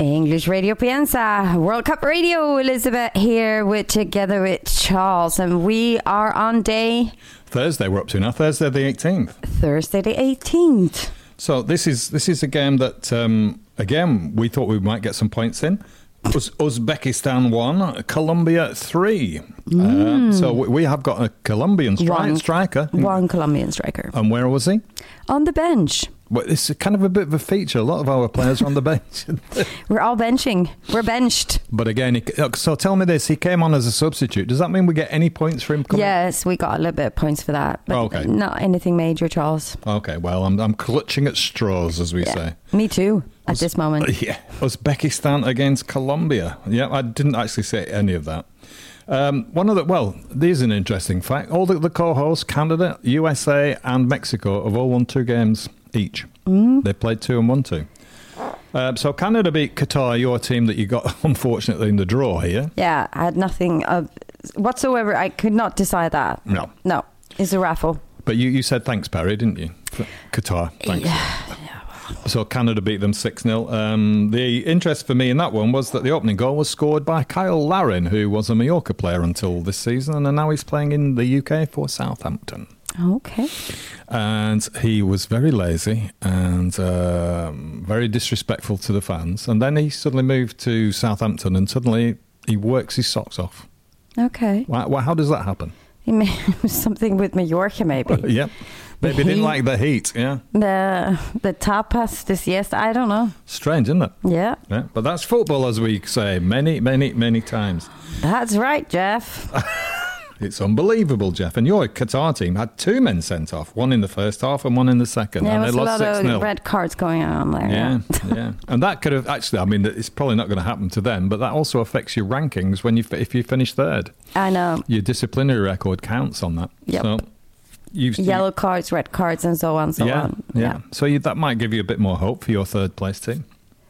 English Radio Pienza, World Cup Radio. Elizabeth here together with Charles, and we are on day... Thursday we're up to now, Thursday the 18th. Thursday the 18th. So this is a game that, again, we thought we might get some points in. Uzbekistan 1, Colombia 3. So we have got a Colombian striker. One Colombian striker. And where was he? On the bench. Well, it's kind of a bit of a feature. A lot of our players are on the bench. We're all benching. We're benched. But again, so tell me this. He came on as a substitute. Does that mean we get any points for him? Yes, we got a little bit of points for that. But okay. Not anything major, Charles. Okay, well, I'm clutching at straws, as we say. Me too, at this moment. Yeah. Uzbekistan against Colombia. Yeah, I didn't actually say any of that. There's an interesting fact. All the co-hosts, Canada, USA and Mexico, have all won 2 games each. They played 2 and won 2. So Canada beat Qatar, your team that you got, unfortunately, in the draw here. Yeah, I had nothing whatsoever. I could not decide that. No, it's a raffle. But you said thanks, Perry, didn't you? For Qatar, thanks. Yeah. So Canada beat them 6-0. The interest for me in that one was that the opening goal was scored by Kyle Larin, who was a Mallorca player until this season, and now he's playing in the UK for Southampton. Okay. And he was very lazy and very disrespectful to the fans. And then he suddenly moved to Southampton and suddenly he works his socks off. Okay. How does that happen? It was something with Mallorca, maybe. Yep. Maybe he didn't like the heat, yeah. The tapas, the siesta, I don't know. Strange, isn't it? Yeah. But that's football, as we say many, many, many times. That's right, Jeff. It's unbelievable, Jeff. And your Qatar team had 2 men sent off, one in the first half and one in the second. Yeah, and there was they a lost lot 6-0. of red cards going on there. Yeah. And that could have actually, it's probably not going to happen to them, but that also affects your rankings if you finish third. I know. Your disciplinary record counts on that. Yep. So yellow cards, red cards, and so on, on. Yeah. So that might give you a bit more hope for your third place team.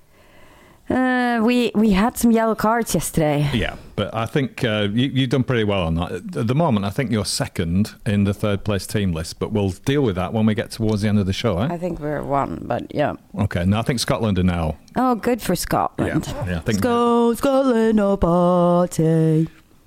We had some yellow cards yesterday. Yeah, but I think you've done pretty well on that. At the moment, I think you're second in the third place team list, but we'll deal with that when we get towards the end of the show, eh? I think we're 1, but yeah. Okay, now I think Scotland are now. Oh, good for Scotland. Yeah, I think Scotland, no party.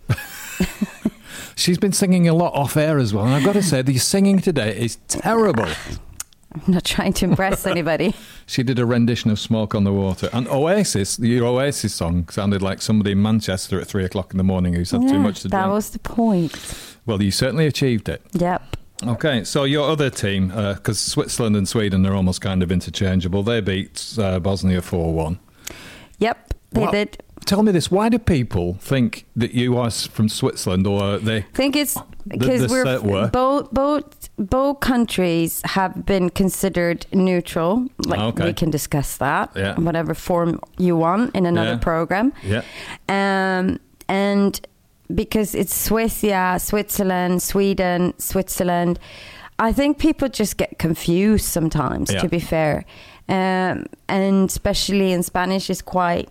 She's been singing a lot off air as well, and I've got to say, the singing today is terrible. I'm not trying to impress anybody. She did a rendition of Smoke on the Water. And Oasis, your Oasis song, sounded like somebody in Manchester at 3 o'clock in the morning who's had too much to drink. That was the point. Well, you certainly achieved it. Yep. Okay, so your other team, because Switzerland and Sweden are almost kind of interchangeable, they beat Bosnia 4-1. Yep, they did. Tell me this, why do people think that you are from Switzerland, or they... I think it's because we're both countries have been considered neutral. We can discuss that, whatever form you want in another program. Yeah. And because it's Suecia, Switzerland, Sweden, Switzerland, I think people just get confused sometimes, to be fair. And especially in Spanish, it's quite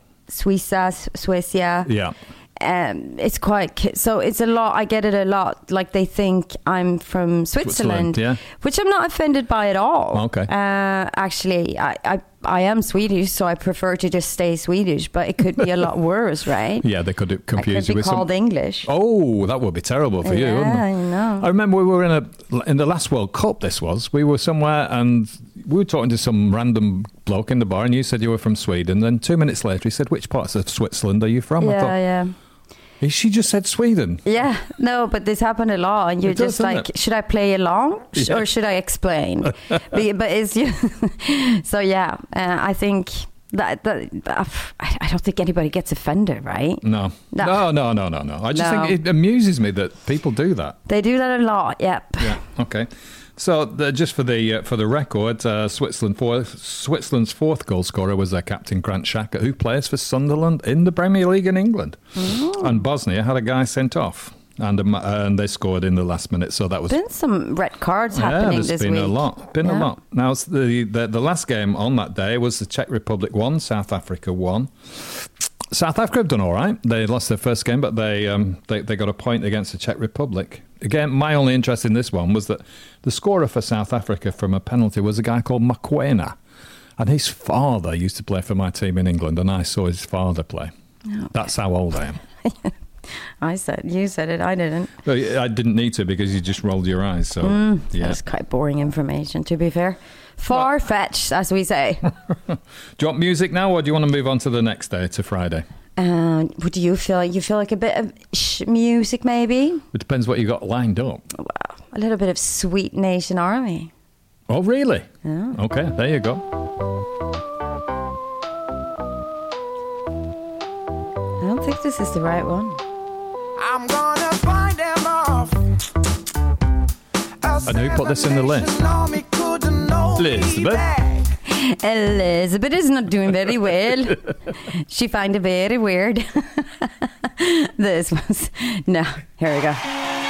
Suecia. Yeah. It's quite, so it's a lot. I get it a lot. Like they think I'm from Switzerland, which I'm not offended by at all. Okay. Actually, I am Swedish, so I prefer to just stay Swedish. But it could be a lot worse, right? Yeah, they could confuse you with called English. Oh, that would be terrible for you, wouldn't it? Yeah, I know. I remember we were in the last World Cup. We were somewhere and we were talking to some random bloke in the bar, and you said you were from Sweden. Then 2 minutes later, he said, "Which parts of Switzerland are you from?" Yeah. She just said Sweden. Yeah, no, but this happened a lot, and you're just like, should I play along or should I explain? but it's so yeah. I think that I don't think anybody gets offended, right? No. I just think it amuses me that people do that. They do that a lot. Yep. Yeah. Okay. So just for the record, Switzerland's fourth goal scorer was their captain Grant Xhaka, who plays for Sunderland in the Premier League in England. Mm. And Bosnia had a guy sent off, and they scored in the last minute. So that was been some red cards happening this week. Yeah, there's been a lot. Now the last game on that day was the Czech Republic 1, South Africa 1. South Africa have done all right. They lost their first game, but they got a point against the Czech Republic. Again, my only interest in this one was that the scorer for South Africa from a penalty was a guy called Mokoena. And his father used to play for my team in England, and I saw his father play. Okay. That's how old I am. You said it, I didn't. Well, I didn't need to because you just rolled your eyes. So that's quite boring information, to be fair. Far-fetched, as we say. Do you want music now, or do you want to move on to the next day, to Friday? What do you feel? You feel like a bit of music, maybe? It depends what you got lined up. Wow, a little bit of Sweet Nation Army. Oh, really? Yeah. Okay, there you go. I don't think this is the right one. I'm gonna find them off. And who put this in the list? Elizabeth. Elizabeth is not doing very well. She find it very weird. This was... No, here we go.